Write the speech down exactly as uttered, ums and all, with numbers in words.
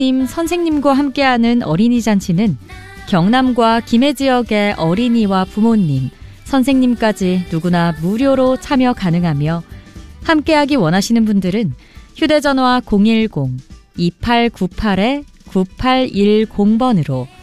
님 선생님과 함께하는 어린이 잔치는 경남과 김해 지역의 어린이와 부모님, 선생님까지 누구나 무료로 참여 가능하며 함께하기 원하시는 분들은 휴대전화 공일공 이팔구팔 구팔일공 번으로